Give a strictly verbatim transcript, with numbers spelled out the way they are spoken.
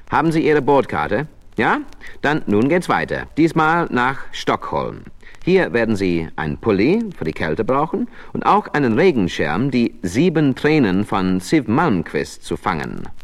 Haben Sie Ihre Bordkarte? Ja? Dann nun geht's weiter. Diesmal nach Stockholm. Hier werden Sie ein Pulli für die Kälte brauchen und auch einen Regenschirm, die sieben Tränen von Siw Malmkvist zu fangen.